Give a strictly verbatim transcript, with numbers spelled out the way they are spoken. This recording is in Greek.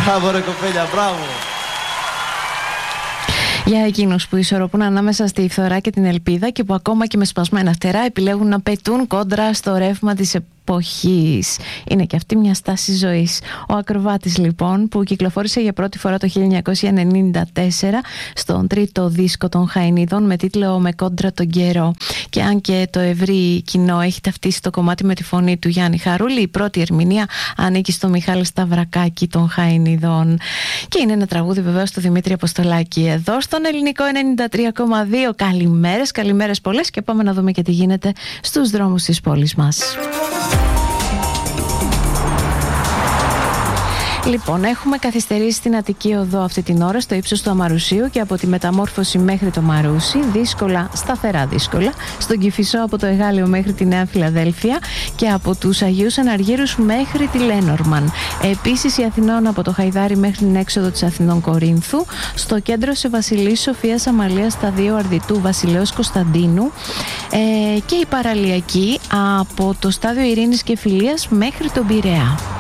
Μπράβο ρε κοπέλια, μπράβο. Για εκείνους που ισορροπούν ανάμεσα στη φθορά και την ελπίδα και που ακόμα και με σπασμένα φτερά επιλέγουν να πετούν κόντρα στο ρεύμα της εποχής. Είναι και αυτή μια στάση ζωής. Ο Ακροβάτης λοιπόν, που κυκλοφόρησε για πρώτη φορά το χίλια εννιακόσια ενενήντα τέσσερα στον τρίτο δίσκο των Χαΐνιδων με τίτλο «Με κόντρα τον καιρό». Και αν και το ευρύ κοινό έχει ταυτίσει το κομμάτι με τη φωνή του Γιάννη Χαρούλη, η πρώτη ερμηνεία ανήκει στο Μιχάλη Σταυρακάκη των Χαΐνιδων. Και είναι ένα τραγούδι βεβαίως του Δημήτρη Αποστολάκη εδώ στον Ελληνικό ενενήντα τρία κόμμα δύο. Καλημέρες, καλημέρες πολλές, και πάμε να δούμε και τι γίνεται στους δρόμους της πόλης μας. Λοιπόν, έχουμε καθυστερήσει στην Αττική Οδό αυτή την ώρα στο ύψος του Αμαρουσίου και από τη Μεταμόρφωση μέχρι το Μαρούσι, δύσκολα, σταθερά δύσκολα, στον Κηφισό από το Εγάλεο μέχρι τη Νέα Φιλαδέλφια και από τους Αγίους Αναργύρους μέχρι τη Λένορμαν. Επίσης η Αθηνών από το Χαϊδάρι μέχρι την έξοδο της Αθηνών Κορίνθου, στο κέντρο σε Βασιλής Σοφίας Αμαλίας Σταδίου Αρδιτού Βασιλέως Κωνσταντίνου ε, και η παραλιακή από το Στάδιο Ειρήνης και Φιλίας μέχρι τον Πειραιά.